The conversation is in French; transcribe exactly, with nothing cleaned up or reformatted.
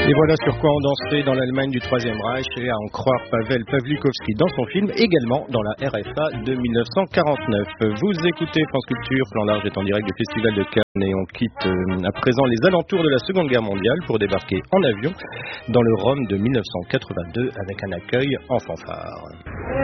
Et voilà sur quoi on dansait dans l'Allemagne du Troisième Reich et à en croire Pavel Pawlikowski dans son film, également dans la R F A de mille neuf cent quarante-neuf. Vous écoutez France Culture, Plan Large est en direct du Festival de Cannes et on quitte euh, à présent les alentours de la Seconde Guerre mondiale pour débarquer en avion dans le Rome de mille neuf cent quatre-vingt-deux avec un accueil en fanfare.